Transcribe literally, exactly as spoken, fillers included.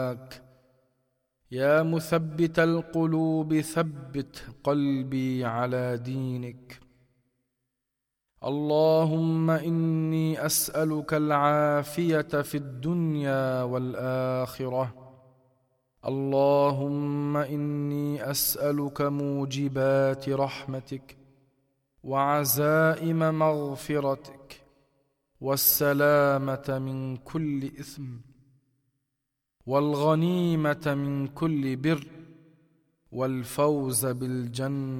يا مثبت القلوب ثبت قلبي على دينك. اللهم إني أسألك العافية في الدنيا والآخرة. اللهم إني أسألك موجبات رحمتك وعزائم مغفرتك والسلامة من كل إثم والغنيمة من كل بر والفوز بالجنة